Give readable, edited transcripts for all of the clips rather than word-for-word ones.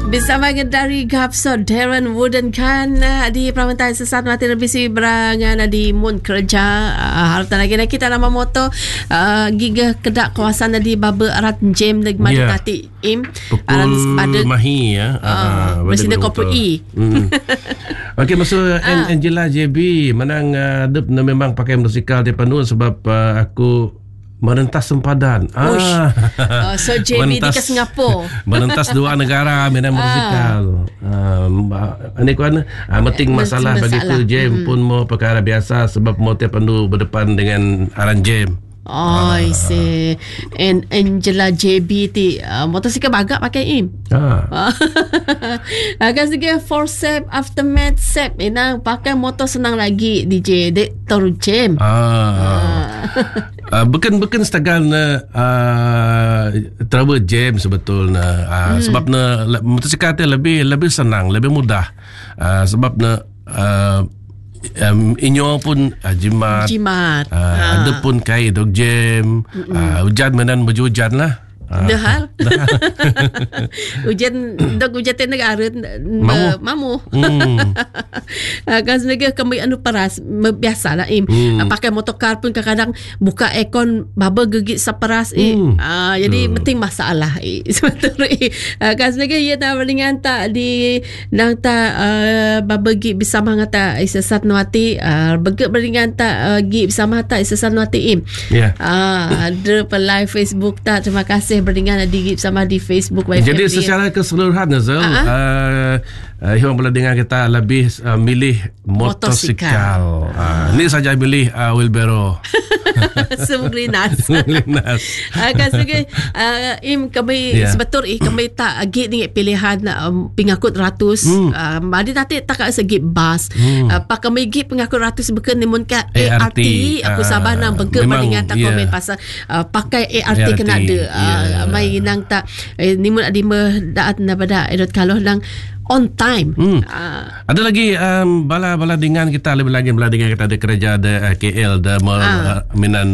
Bersama dari Gapso Darren Wooden kan di Permantai Sesat Mati Lebih berangan di Mun Kerja harta lagi kita nama moto giga kedak kawasan di Baba Arat Jem di Madu Tati Im Pukul Mahi ya Presiden Kopro E. Okey, maksud Angela JB menang memang pakai motosikal di penuh sebab aku merentas sempadan. So JB di ke Singapura. Merentas dua negara minat motosikal. Ini kan penting masalah bagi tu jam pun mau perkara biasa sebab mau tiap penuh berdepan dengan aran jam. I see. And Angela JB ti motosikal bagak pakai im. Agak sikit Forcep Aftermath Sep inang pakai motor senang lagi DJ Dr. Jam. Bukan setagal na trouble jam sebetulnya sebab na motosikal tu lebih senang, lebih mudah sebab na inyo pun jimat. Ada pun kai dog jam hujan menan baju hujan lah. Dahar Hujan dog hujan negara mamu kan sebagai kami anu paras biasa lah im pakai motorcar pun kadang-kadang buka aircon baba gegit separas jadi penting masalah sebetulnya kan sebagai ia tak beringan tak di nang tak baba gig bisa mengata isasat nuati begit beringan tak gig bisa mata isasat nuati im ada per live Facebook tak terima kasih beringan di sama di Facebook. Jadi secara keseluruhan Nazal Iwan boleh dengar kita lebih milih motosikal. Ini saja milih wheelbarrow. Semglinas. Kan sebagai im kami sebetul kami tak git ni pilihan pengakut ratus. Madi nanti tak segi bas. Pak kami git pengakut ratus bukan nimun ka ART. Aku sabar nang bengke bandingan tak komen pasal pakai ART kena ada. Mai nang tak nimun adima daat na pada edot kalau nang on time. Ada lagi bala dengan kita lebih lagi bala dengan kita ada kerja ada KL ada minan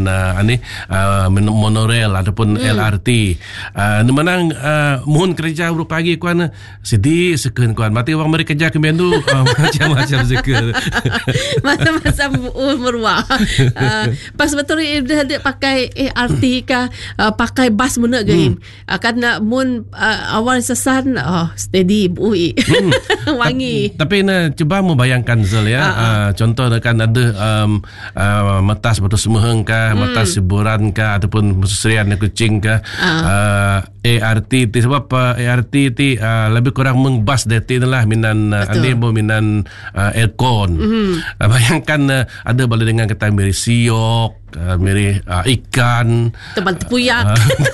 monorail ataupun LRT. Menang mohon kerja berupa pagi kuan sedih sekeun kuan mati orang mereka kerja ke mendu macam-macam sekeun. Macam-macam merwah. Pas betul dia pakai LRT kah pakai bas mun game. Karena mun awal sesan steady bui. Wangi. Tapi cuba mau bayangkan Zal ya. Contoh kan ada metas batu semeheng kah, metas hiburan kah ataupun serian kucing kah. ART sebab ART ti lebih kurang mengbas deti lah minan animo minan aircon. Bayangkan ada balik dengan kata miri siok, miri ikan, teman tepuyak.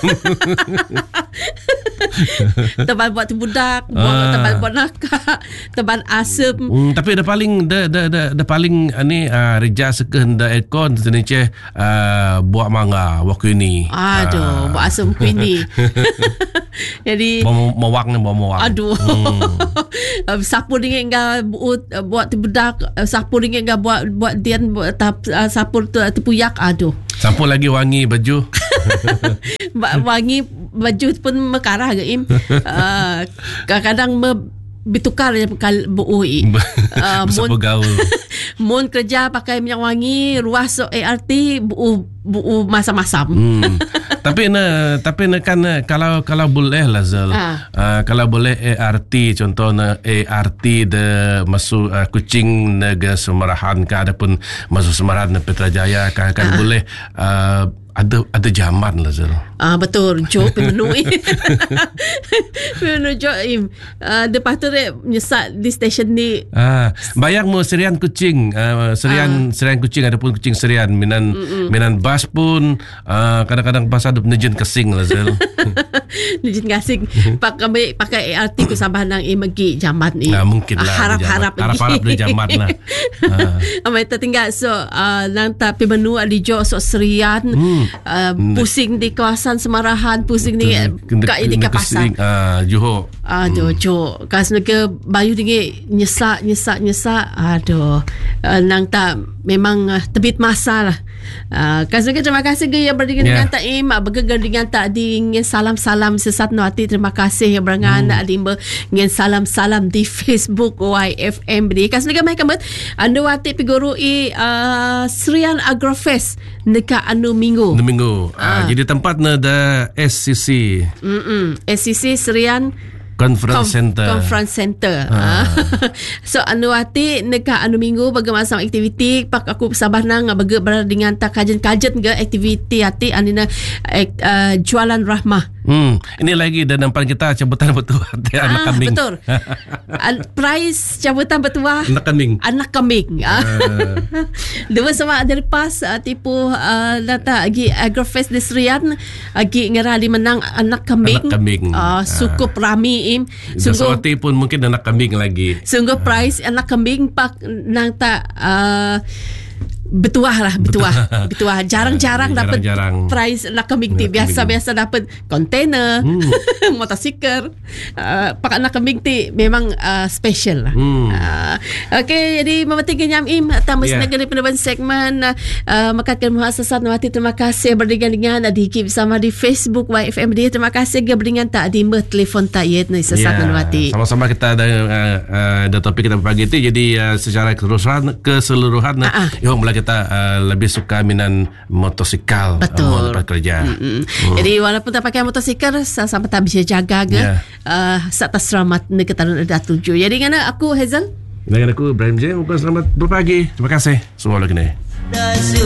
Teman buat budak, teman buat nakak, teman asam. Tapi ada paling ada paling ani reja sekeun da aircon senice buat mangga waktu ini. Aduh, buat asam ini. Jadi mawak. Aduh. Sapu ringgit enggak buat budak, sapu ringgit enggak buat dian buat sapu tepuyak. Aduh. Sapu lagi wangi baju. Wangi baju pun mekarah ke im. Kadang-kadang bertukar buui. Bisa bergaul. Mun kerja pakai minyak wangi, ruas ART bu masam-masam. Tapi kan kalau boleh lah Zal. Kalau boleh ART contohnya ART de masuk kucing nega Semarahan kah ataupun masuk Semarahan Petrajaya kan boleh ada jaman lah Zal. Betul Jo pemenuhi. Pemenuhi Jo im. Lepas tu dia menyesat di stesen ni. Bayang mu serian kucing serian kucing ataupun kucing serian minan bas pun kadang-kadang pas ada nejen kesing lah Zal. Nejen kesing pakai ART ku sabah nang imagi jaman ni. Mungkin lah harap dia jaman lah. Amai tertinggal so nang tapi menu di Jo so serian pusing di kawasan Semarahan, pusing di kat pasar. Johor. Johor. Kas mereka bayu tinggi nyesak. Aduh. Nang tak memang tebit masa lah. Terima kasih yang berdingan dengan tak im bergegar dengan tak di ngin salam-salam sesat no hati. Terima kasih yang berangan di ngin salam-salam di Facebook YFM beri. Kasih lagi mai kamet anu hati pigurui Serian Agrofest dekat anu minggu. Jadi tempat ada SCC. SCC Serian Conference Center. So anu hati neka anu minggu bagaimana sama aktiviti pak aku sabar nang bagi dengan tak kajen-kajen ke aktiviti hati anina jualan rahmah. Ini lagi dan nampak kita cabutan bertuah anak kambing. Betul. Prize cabutan bertuah anak kambing. Dua sama dari pas tipu data agi Agrofest di Serian agi ngerali menang anak kambing. Sukup rami im. Sungguh pun mungkin anak kambing lagi. Sungguh prize anak kambing pak nang tak Betuah. Jarang-jarang dapat prize anak kambing ti. Biasa dapat kontainer, motosikal. Pak anak kambing ti memang special lah. Okey, jadi memetiknya im tambah senegara penerbangan segmen makakan muhasasat Nawati. Terima kasih berdingan di bersama di Facebook YFM dia. Terima kasih berdingan tak di telefon tak yet ni sesat Nawati. Sama-sama kita ada topik kita pagi tu. Jadi secara keseluruhan yang mulai kita lebih suka minat motosikal. Betul. Kerja. Jadi walaupun tak pakai motosikal sama tak bisa jaga ke serta selamat nekatan ada tuju. Jadi ngana aku Hazel dengan aku Ibrahim J. Selamat berpagi. Terima kasih semua lagi ni.